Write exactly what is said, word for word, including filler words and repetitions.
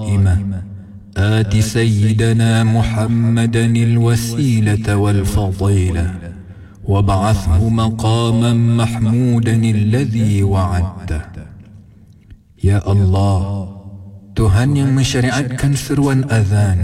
القائمة آت سيدنا محمدا الوسيلة والفضيلة وابعثه مقاما محمودا الذي وعدته. Ya Allah, Tuhan yang mensyariatkan seruan azan